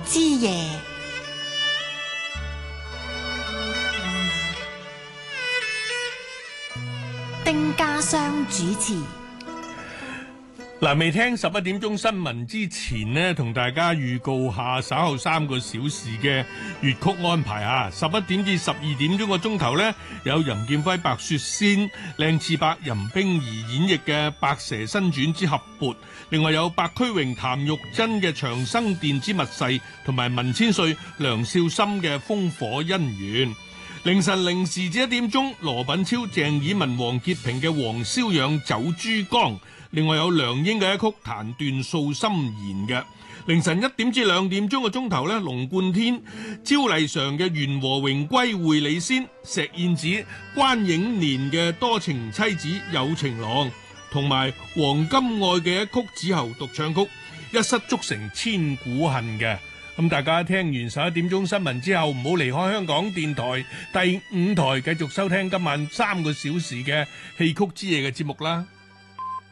之夜。丁家湘主持。 嗱，未聽11點鐘新聞之前呢，同大家預告下稍後3個小時嘅粵曲安排啊。11點至12點鐘個鐘頭呢，有任劍輝、白雪仙、靚次伯、任冰兒演繹嘅《白蛇新傳之合撥》，另外有白駒榮、譚玉珍嘅《長生殿之密誓》，同埋文千歲、梁少森嘅《烽火姻緣》。凌晨0時至1點鐘，羅品超、鄭以文、黃潔平嘅《黃蕭養走珠江》，另外有梁英嘅一曲《彈斷素心弦》嘅。凌晨1點至2點鐘嘅鐘頭呢，龍貫天、招麗嫦嘅《緣和榮歸會你先》，石燕子、關影年嘅《多情妻子有情郎》，同埋黃金愛嘅一曲子喉獨唱曲《一失足成千古恨》嘅。咁大家聽完11點鐘新聞之後，唔好離開香港電台第5台，繼續收聽今晚3個小時嘅戲曲之夜嘅節目啦。